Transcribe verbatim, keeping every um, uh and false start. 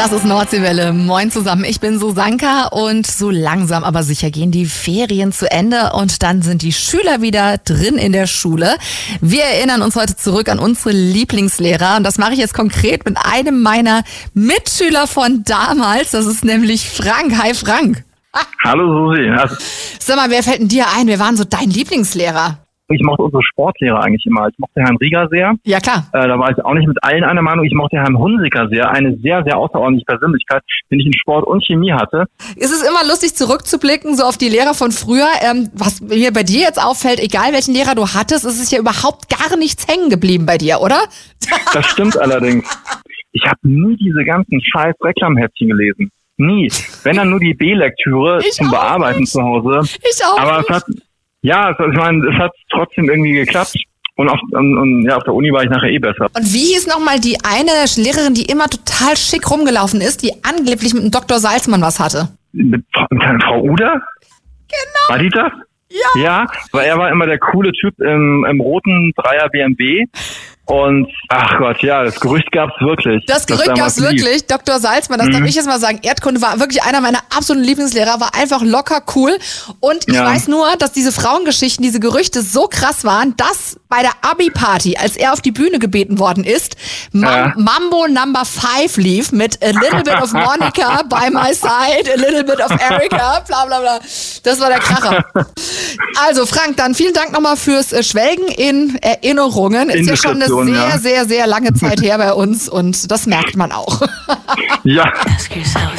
Das ist Nordseewelle. Moin zusammen, ich bin Susanka und so langsam aber sicher gehen die Ferien zu Ende und dann sind die Schüler wieder drin in der Schule. Wir erinnern uns heute zurück an unsere Lieblingslehrer und das mache ich jetzt konkret mit einem meiner Mitschüler von damals. Das ist nämlich Frank. Hi Frank. Hallo Susi. Sag mal, wer fällt denn dir ein? Wer waren so dein Lieblingslehrer? Ich mochte unsere Sportlehrer eigentlich immer. Ich mochte Herrn Rieger sehr. Ja, klar. Äh, da war ich auch nicht mit allen einer Meinung. Ich mochte Herrn Hunziker sehr. Eine sehr, sehr außerordentliche Persönlichkeit, den ich in Sport und Chemie hatte. Ist es immer lustig zurückzublicken, so auf die Lehrer von früher? Ähm, was mir bei dir jetzt auffällt, egal welchen Lehrer du hattest, ist es ja überhaupt gar nichts hängen geblieben bei dir, oder? Das stimmt allerdings. Ich habe nie diese ganzen scheiß Reklamheftchen gelesen. Nie. Wenn dann nur die B-Lektüre Ich zum auch Bearbeiten nicht. zu Hause. Ich auch Aber nicht. es hat, ja, es, ich meine, es hat trotzdem irgendwie geklappt. Und auf, und, und, ja, auf der Uni war ich nachher eh besser. Und wie hieß nochmal die eine Lehrerin, die immer total schick rumgelaufen ist, die angeblich mit dem Doktor Salzmann was hatte? Mit, mit Frau Uder? Genau. War die das? Ja. Ja, weil er war immer der coole Typ im, im roten Dreier B M W. Und, ach Gott, ja, das Gerücht gab's wirklich. Das Gerücht dass gab's damals lief. wirklich. Doktor Salzmann, das Mhm. darf ich jetzt mal sagen. Erdkunde war wirklich einer meiner absoluten Lieblingslehrer, war einfach locker cool. Und ich Ja. weiß nur, dass diese Frauengeschichten, diese Gerüchte so krass waren, dass bei der Abi-Party, als er auf die Bühne gebeten worden ist, Mam- Ja. Mambo Number Five lief mit A Little Bit of Monica by my side, A Little Bit of Erica, bla bla bla. Das war der Kracher. Also Frank, dann vielen Dank nochmal fürs äh, Schwelgen in Erinnerungen. Ist ja schon eine Indiskretion, sehr, ja. sehr, sehr lange Zeit her bei uns und das merkt man auch. Ja. Ask yourself